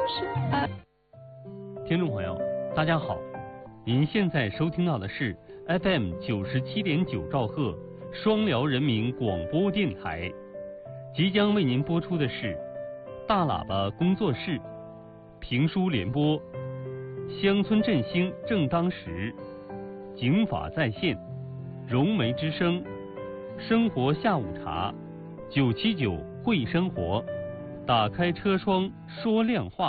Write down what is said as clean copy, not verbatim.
听众朋友，大家好，您现在收听到的是 FM 97.9兆赫双辽人民广播电台，即将为您播出的是大喇叭工作室评书联播，乡村振兴正当时，警法在线，融媒之声，生活下午茶，979会生活，打开车窗说亮话。